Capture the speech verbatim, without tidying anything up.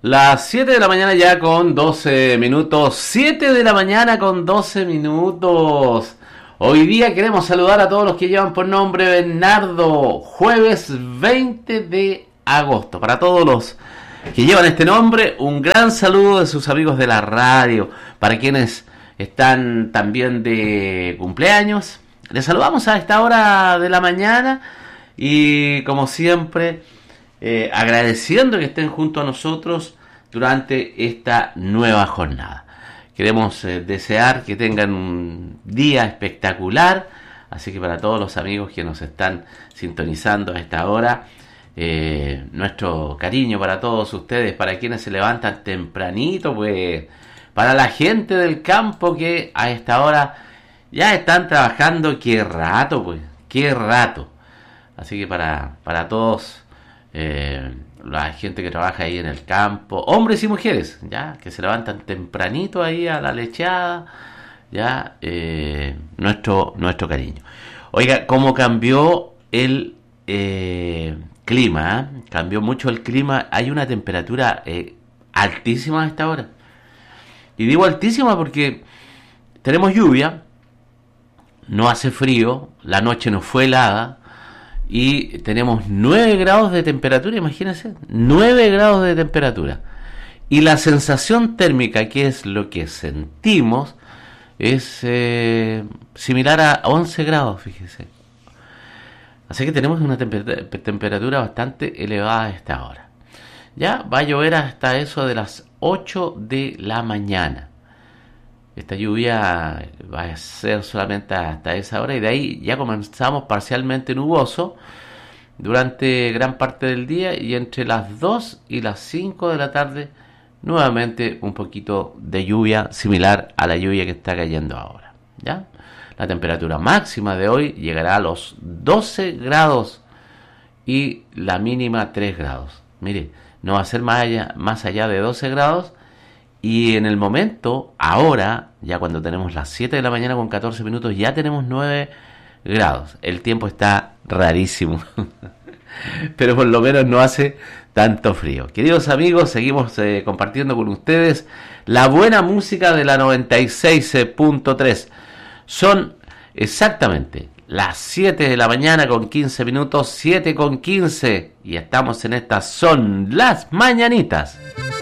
Las siete de la mañana ya con doce minutos. siete de la mañana con doce minutos. Hoy día queremos saludar a todos los que llevan por nombre Bernardo. Jueves veinte de agosto. Para todos los que llevan este nombre, un gran saludo de sus amigos de la radio. Para quienes están también de cumpleaños, les saludamos a esta hora de la mañana. Y como siempre, eh, agradeciendo que estén junto a nosotros durante esta nueva jornada. Queremos eh, desear que tengan un día espectacular. Así que para todos los amigos que nos están sintonizando a esta hora, eh, nuestro cariño para todos ustedes, para quienes se levantan tempranito, pues para la gente del campo que a esta hora ya están trabajando, qué rato, pues, qué rato. Así que para, para todos, eh, la gente que trabaja ahí en el campo, hombres y mujeres, ya, que se levantan tempranito ahí a la lecheada, ya, eh, nuestro, nuestro cariño. Oiga, cómo cambió el eh, clima, ¿eh? Cambió mucho el clima, hay una temperatura eh, altísima a esta hora. Y digo altísima porque tenemos lluvia, no hace frío, la noche no fue helada, y tenemos nueve grados de temperatura, imagínense, nueve grados de temperatura. Y la sensación térmica, que es lo que sentimos, es eh, similar a once grados, fíjese. Así que tenemos una temper- temperatura bastante elevada a esta hora. Ya va a llover hasta eso de las ocho de la mañana. Esta lluvia va a ser solamente hasta esa hora y de ahí ya comenzamos parcialmente nuboso durante gran parte del día, y entre las dos y las cinco de la tarde nuevamente un poquito de lluvia similar a la lluvia que está cayendo ahora. ¿Ya? La temperatura máxima de hoy llegará a los doce grados y la mínima tres grados. Mire, no va a ser más allá, más allá de doce grados. Y en el momento, ahora, ya cuando tenemos las siete de la mañana con catorce minutos, ya tenemos nueve grados. El tiempo está rarísimo, pero por lo menos no hace tanto frío. Queridos amigos, seguimos eh, compartiendo con ustedes la buena música de la noventa y seis punto tres. Son exactamente las siete de la mañana con quince minutos, siete con quince, y estamos en estas Son las Mañanitas.